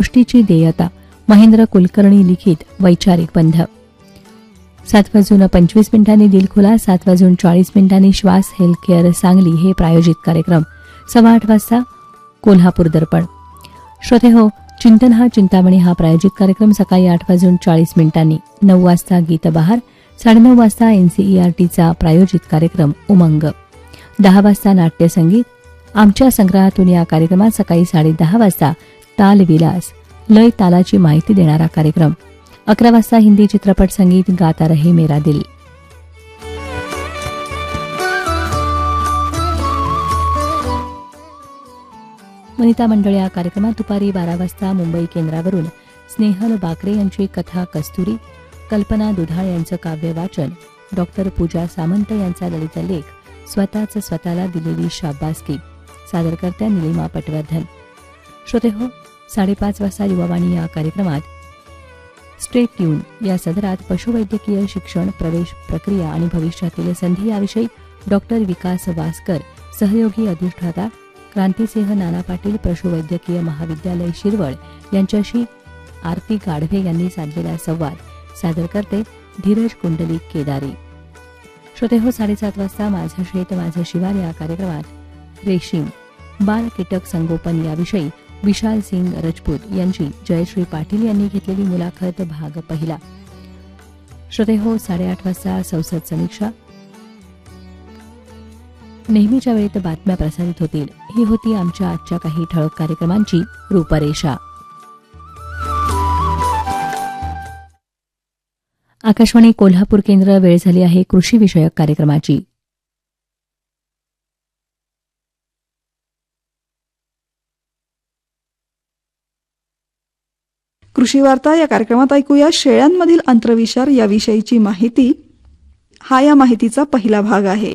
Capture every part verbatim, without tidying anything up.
सृष्टीची देयता महेंद्र कुलकर्णी लिखित वैचारिक बंध. सात वाजून पंचवीस मिनिटांनी दिलखुला, सात वाजून चाळीस मिनिटांनी श्वास हेल्थ केअर सांगली हे प्रायोजित कार्यक्रम. सव्वा आठ वाजता कोल्हापूर दर्पण. श्रोते हो, चिंतन हा चिंतामणी हा प्रायोजित कार्यक्रम सकाळी आठ वाजून चाळीस मिनिटांनी. नऊ वाजता गीत बहार, साडेनऊ वाजता एनसीईआरटीचा प्रायोजित कार्यक्रम उमंग. दहा वाजता नाट्यसंगीत. आमच्या संग्रहातून या कार्यक्रमात सकाळी साडे दहा वाजता तालविलास, लय तालाची माहिती देणारा कार्यक्रम. अकरा वाजता हिंदी चित्रपट संगीत गाता रहे मेरा दिल. वनिता मंडळ या कार्यक्रमात दुपारी बारा वाजता मुंबई केंद्रावरून स्नेहल बाकरे यांची कथा कस्तुरी, कल्पना दुधाळ यांचं काव्य वाचन, डॉक्टर पूजा सामंत यांचा ललित लेख, स्वतःच स्वतःला दिलेली शाबासकी, सादरकर्त्या निलिमा पटवर्धन. श्रोते हो, साडेपाच वाजता युवावाणी या कार्यक्रमात स्ट्रेट ट्यून या सदरात पशुवैद्यकीय शिक्षण, प्रवेश प्रक्रिया आणि भविष्यातील संधी याविषयी डॉक्टर विकास वासकर, सहयोगी अधिष्ठाता क्रांतिसिंह नाना पाटील, पशुवैद्यकीय महाविद्यालय शिरवळ यांच्याशी आरती गाढवे यांनी साधलेला संवाद, सादरकर्ते धीरज कुंडलिक केदारी. श्रोते हो, साडेसात वाजता माझं शेत माझं शिवार या कार्यक्रमात रेशीम, बाल कीटक संगोपन याविषयी विशाल सिंग राजपूत यांची जयश्री पाटील यांनी घेतलेली मुलाखत भाग पहिला. श्रोते हो, साडेआठ वाजता संसद समीक्षा. नेहमीच्या वेळेत बातम्या प्रसारित होतील. ही होती आमच्या आजच्या काही ठळक कार्यक्रमांची रूपरेषा. आकाशवाणी कोल्हापूर केंद्र. वेळ झाली आहे कृषी विषयक कार्यक्रमाची. कृषी वार्ता या कार्यक्रमात ऐकूया शेळ्यांमधील अंत्रविषार याविषयीची माहिती. हा या माहितीचा पहिला भाग आहे.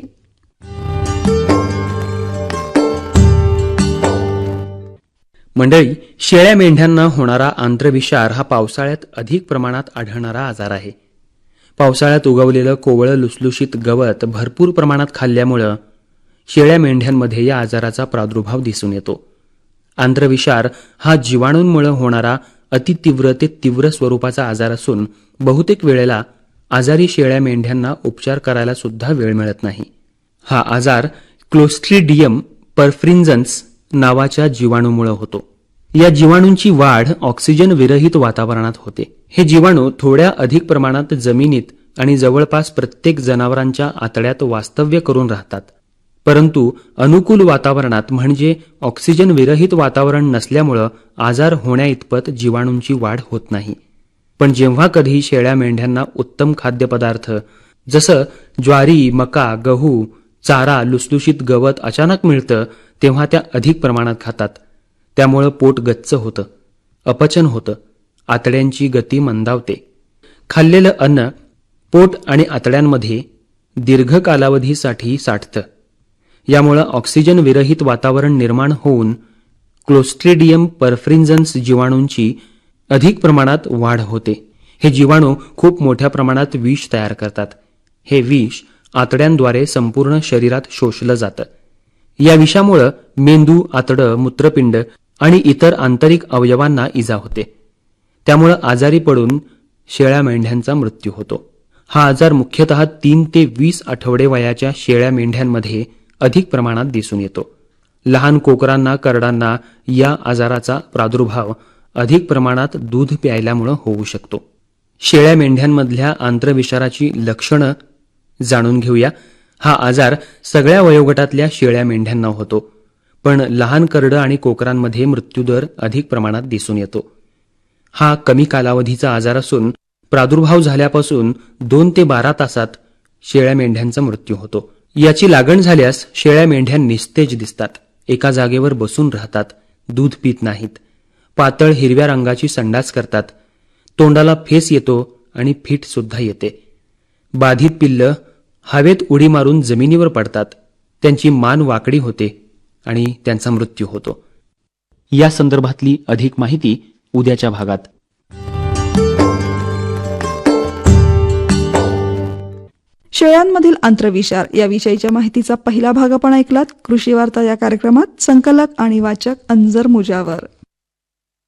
मंडळी, शेळ्या मेंढ्यांना होणारा आंत्रविषार हा पावसाळ्यात अधिक प्रमाणात आढळणारा आजार आहे. पावसाळ्यात उगवलेलं कोवळं लुसलुशीत गवत भरपूर प्रमाणात खाल्ल्यामुळं शेळ्या मेंढ्यांमध्ये या आजाराचा प्रादुर्भाव दिसून येतो. आंत्रविषार हा जीवाणूंमुळे होणारा अतितीव्र ते तीव्र स्वरूपाचा आजार असून बहुतेक वेळेला आजारी शेळ्या मेंढ्यांना उपचार करायला सुद्धा वेळ मिळत नाही. हा आजार क्लोस्ट्रिडियम परफ्रिन्जन्स नावाच्या जीवाणूमुळे होतो. या जीवाणूंची वाढ ऑक्सिजन विरहित वातावरणात होते. हे जीवाणू थोड्या अधिक प्रमाणात जमिनीत आणि जवळपास प्रत्येक जनावरांच्या आतड्यात वास्तव्य करून राहतात. परंतु अनुकूल वातावरणात म्हणजे ऑक्सिजन विरहित वातावरण नसल्यामुळं आजार होण्याइतपत जीवाणूंची वाढ होत नाही. पण जेव्हा कधी शेळ्या मेंढ्यांना उत्तम खाद्यपदार्थ जसं ज्वारी, मका, गहू, चारा, लुसलुशीत गवत अचानक मिळतं तेव्हा त्या अधिक प्रमाणात खातात. त्यामुळं पोट गच्च होतं, अपचन होतं, आतड्यांची गती मंदावते. खाल्लेलं अन्न पोट आणि आतड्यांमध्ये दीर्घ कालावधीसाठी साठतं. यामुळं ऑक्सिजन विरहित वातावरण निर्माण होऊन क्लोस्ट्रिडियम परफ्रिन्जन्स जीवाणूंची अधिक प्रमाणात वाढ होते. हे जीवाणू खूप मोठ्या प्रमाणात विष तयार करतात. हे विष आतड्यांद्वारे संपूर्ण शरीरात शोषलं जातं. या विषामुळं मेंदू, आतडं, मूत्रपिंड आणि इतर आंतरिक अवयवांना इजा होते. त्यामुळं आजारी पडून शेळ्या मेंढ्यांचा मृत्यू होतो. हा आजार मुख्यतः तीन ते वीस आठवडे वयाच्या शेळ्या मेंढ्यांमध्ये अधिक प्रमाणात दिसून येतो. लहान कोकरांना, करडांना या आजाराचा प्रादुर्भाव अधिक प्रमाणात दूध प्यायल्यामुळे होऊ शकतो. शेळ्या मेंढ्यांमधल्या आंत्रविषाराची लक्षणं जाणून घेऊया. हा आजार सगळ्या वयोगटातल्या शेळ्या मेंढ्यांना होतो, पण लहान करडं आणि कोकरांमध्ये मृत्यूदर अधिक प्रमाणात दिसून येतो. हा कमी कालावधीचा आजार असून प्रादुर्भाव झाल्यापासून दोन ते बारा तासात शेळ्या मेंढ्यांचा मृत्यू होतो. याची लागण झाल्यास शेळ्या मेंढ्या निस्तेज दिसतात, एका जागेवर बसून राहतात, दूध पित नाहीत, पातळ हिरव्या रंगाची संडास करतात, तोंडाला फेस येतो आणि फीट सुद्धा येते. बाधित पिल्लं हवेत उडी मारून जमिनीवर पडतात, त्यांची मान वाकडी होते आणि त्यांचा मृत्यू होतो. या संदर्भातली अधिक माहिती उद्याच्या भागात. शेळ्यांमधील आंत्रविषार याविषयीच्या माहितीचा पहिला भाग आपण ऐकलात. कृषी वार्ता या कार्यक्रमात संकलक आणि वाचक अंजर मुजावर.